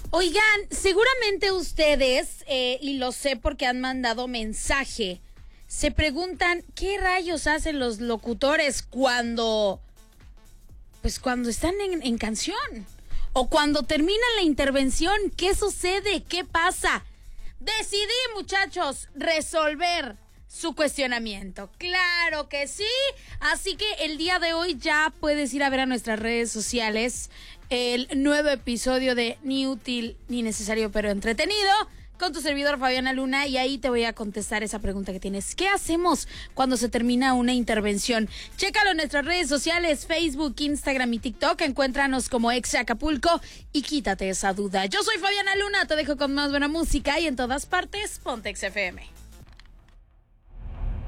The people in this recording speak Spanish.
Oigan, seguramente ustedes, y lo sé porque han mandado mensaje, se preguntan qué rayos hacen los locutores cuando están en canción o cuando termina la intervención. ¿Qué sucede? ¿Qué pasa? Decidí, muchachos, resolver su cuestionamiento. ¡Claro que sí! Así que el día de hoy ya puedes ir a ver a nuestras redes sociales el nuevo episodio de Ni útil ni necesario pero entretenido con tu servidor Fabiana Luna, y ahí te voy a contestar esa pregunta que tienes. ¿Qué hacemos cuando se termina una intervención? Chécalo en nuestras redes sociales, Facebook, Instagram y TikTok. Encuéntranos como Exa Acapulco y quítate esa duda. Yo soy Fabiana Luna, te dejo con más buena música y en todas partes, ponte XFM.